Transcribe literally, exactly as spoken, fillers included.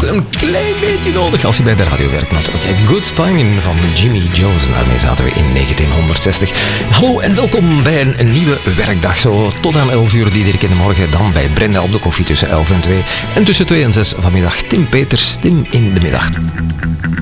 een klein beetje nodig als je bij de radio werkt natuurlijk. Good Timing van Jimmy Jones. Daarmee zaten we in negentienhonderdzestig. Hallo en welkom bij een, een nieuwe werkdag. Zo tot aan elf uur Diederik in de morgen. Dan bij Brenda op de koffie tussen elf en twee. En tussen twee en zes vanmiddag Tim Peters. Tim in de middag.